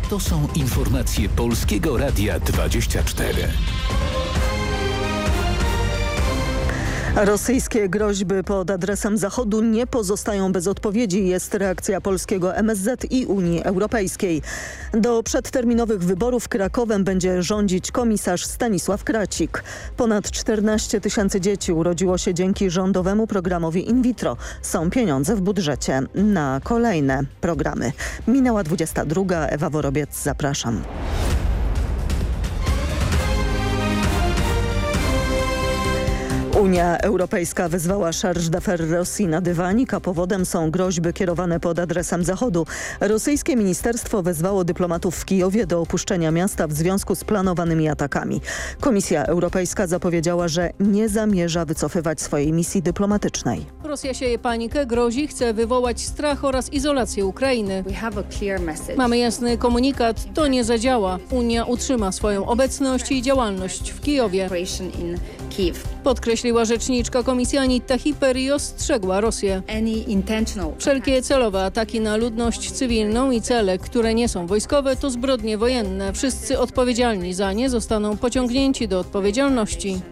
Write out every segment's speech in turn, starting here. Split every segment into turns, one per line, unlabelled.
To są informacje Polskiego Radia 24.
Rosyjskie groźby pod adresem Zachodu nie pozostają bez odpowiedzi, jest reakcja polskiego MSZ i Unii Europejskiej. Do przedterminowych wyborów Krakowem będzie rządzić komisarz Stanisław Kracik. Ponad 14 000 dzieci urodziło się dzięki rządowemu programowi in vitro. Są pieniądze w budżecie na kolejne programy. Minęła 22. Ewa Worobiec, zapraszam. Unia Europejska wezwała charge d'affaires Rosji na dywanik, a powodem są groźby kierowane pod adresem Zachodu. Rosyjskie ministerstwo wezwało dyplomatów w Kijowie do opuszczenia miasta w związku z planowanymi atakami. Komisja Europejska zapowiedziała, że nie zamierza wycofywać swojej misji dyplomatycznej.
Rosja sieje panikę, grozi, chce wywołać strach oraz izolację Ukrainy. Mamy jasny komunikat, to nie zadziała. Unia utrzyma swoją obecność i działalność w Kijowie. Podkreśliła rzeczniczka Komisji Anitta Hiper i ostrzegła Rosję. Wszelkie celowe ataki na ludność cywilną i cele, które nie są wojskowe, to zbrodnie wojenne. Wszyscy odpowiedzialni za nie zostaną pociągnięci do odpowiedzialności.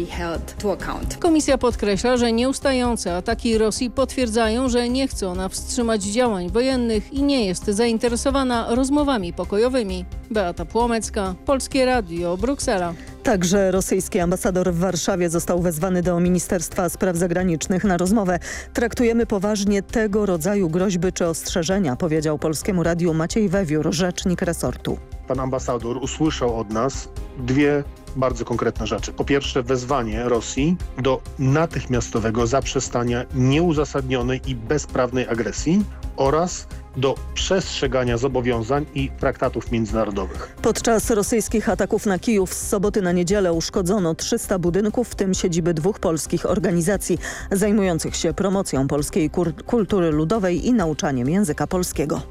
Komisja podkreśla, że nieustające ataki Rosji potwierdzają, że nie chce ona wstrzymać działań wojennych i nie jest zainteresowana rozmowami pokojowymi. Beata Płomecka, Polskie Radio, Bruksela.
Także rosyjski ambasador w Warszawie został wezwany do Ministerstwa Spraw Zagranicznych na rozmowę. Traktujemy poważnie tego rodzaju groźby czy ostrzeżenia, powiedział Polskiemu Radiu Maciej Wewiór, rzecznik resortu.
Pan ambasador usłyszał od nas dwie bardzo konkretne rzeczy. Po pierwsze, wezwanie Rosji do natychmiastowego zaprzestania nieuzasadnionej i bezprawnej agresji oraz do przestrzegania zobowiązań i traktatów międzynarodowych.
Podczas rosyjskich ataków na Kijów z soboty na niedzielę uszkodzono 300 budynków, w tym siedziby 2 polskich organizacji zajmujących się promocją polskiej kultury ludowej i nauczaniem języka polskiego.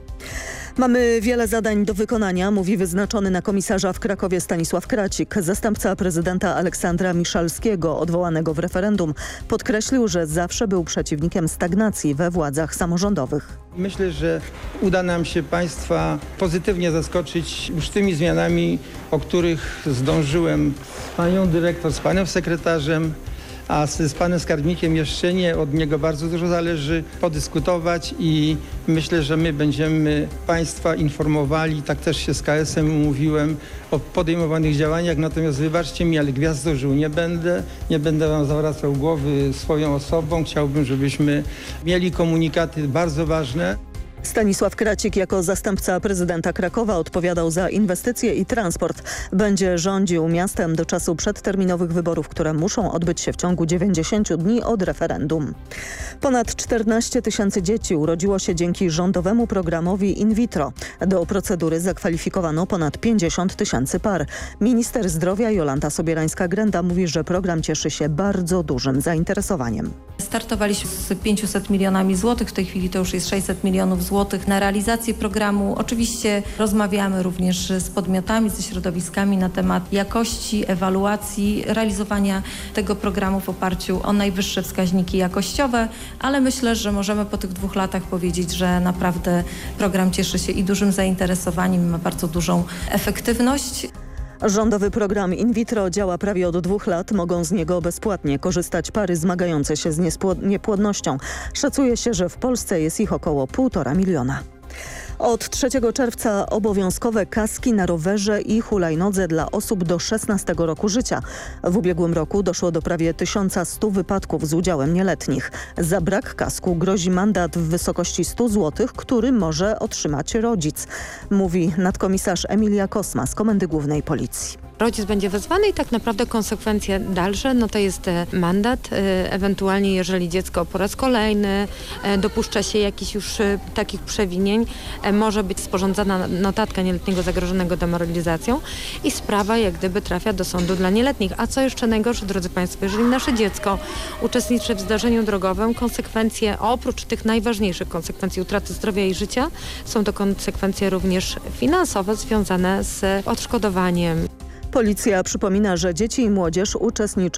Mamy wiele zadań do wykonania, mówi wyznaczony na komisarza w Krakowie Stanisław Kracik. Zastępca prezydenta Aleksandra Miszalskiego, odwołanego w referendum, podkreślił, że zawsze był przeciwnikiem stagnacji we władzach samorządowych.
Myślę, że uda nam się państwa pozytywnie zaskoczyć już tymi zmianami, o których zdążyłem z panią dyrektor, z panem sekretarzem, a z panem skarbnikiem jeszcze nie. Od niego bardzo dużo zależy, podyskutować i myślę, że my będziemy państwa informowali, tak też się z KS-em umówiłem, o podejmowanych działaniach, natomiast wybaczcie mi, ale gwiazdorzył nie będę wam zawracał głowy swoją osobą. Chciałbym, żebyśmy mieli komunikaty bardzo ważne.
Stanisław Kracik jako zastępca prezydenta Krakowa odpowiadał za inwestycje i transport. Będzie rządził miastem do czasu przedterminowych wyborów, które muszą odbyć się w ciągu 90 dni od referendum. Ponad 14 000 dzieci urodziło się dzięki rządowemu programowi in vitro. Do procedury zakwalifikowano ponad 50 000 par. Minister zdrowia Jolanta Sobierańska-Grenda mówi, że program cieszy się bardzo dużym zainteresowaniem.
Startowaliśmy z 500 milionami złotych, w tej chwili to już jest 600 milionów złotych na realizację programu. Oczywiście rozmawiamy również z podmiotami, ze środowiskami na temat jakości, ewaluacji, realizowania tego programu w oparciu o najwyższe wskaźniki jakościowe, ale myślę, że możemy po tych 2 latach powiedzieć, że naprawdę program cieszy się i dużym zainteresowaniem, ma bardzo dużą efektywność.
Rządowy program in vitro działa prawie od 2 lat. Mogą z niego bezpłatnie korzystać pary zmagające się z niepłodnością. Szacuje się, że w Polsce jest ich około 1,5 miliona. Od 3 czerwca obowiązkowe kaski na rowerze i hulajnodze dla osób do 16 roku życia. W ubiegłym roku doszło do prawie 1100 wypadków z udziałem nieletnich. Za brak kasku grozi mandat w wysokości 100 zł, który może otrzymać rodzic, mówi nadkomisarz Emilia Kosma z Komendy Głównej Policji.
Rodzic będzie wezwany i tak naprawdę konsekwencje dalsze, no to jest mandat, ewentualnie jeżeli dziecko po raz kolejny dopuszcza się jakichś już takich przewinień, może być sporządzana notatka nieletniego zagrożonego demoralizacją i sprawa jak gdyby trafia do sądu dla nieletnich. A co jeszcze najgorsze, drodzy Państwo, jeżeli nasze dziecko uczestniczy w zdarzeniu drogowym, konsekwencje, oprócz tych najważniejszych konsekwencji utraty zdrowia i życia, są to konsekwencje również finansowe związane z odszkodowaniem.
Policja przypomina, że dzieci i młodzież uczestniczą